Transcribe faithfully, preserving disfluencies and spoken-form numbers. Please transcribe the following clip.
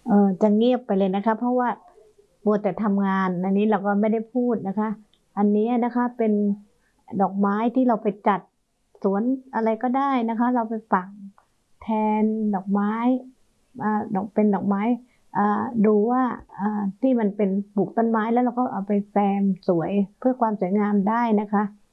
เออจะเงียบไปเลยนะคะเพราะว่ามัวแต่ทำงานอันนี้เราก็ไม่ได้พูดนะคะอันนี้นะคะเป็นดอกไม้ที่เราไปจัดสวนอะไรก็ได้นะคะเราไปปักแทนดอกไม้อ่าดอกเป็นดอกไม้อ่าดูว่าอ่าที่มันเป็นปลูกต้นไม้แล้วเราก็เอาไปแซมสวยเพื่อความสวยงามได้นะคะ